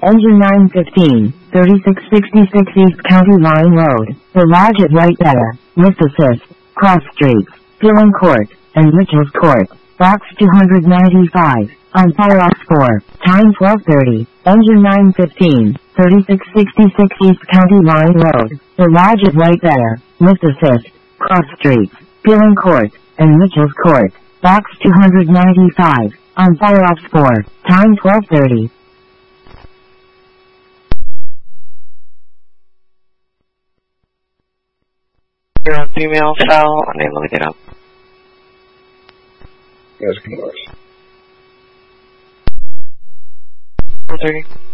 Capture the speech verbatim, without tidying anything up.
Engine nine fifteen, thirty-six sixty-six East County Line Road, The Lodge at Right There, Lift Assist, Cross Streets, Dillon Court, and Mitchell's Court, Box two ninety-five, on Fire Ops four, time twelve thirty, Engine nine fifteen, thirty-six sixty-six East County Line Road, The Lodge at Right There, Lift Assist, Cross Streets, Dillon Court, and Mitchell's Court, Box two ninety-five, on Fire Ops four, time twelve thirty. You're on female fell, unable to get up. Yes, of course. four thirty.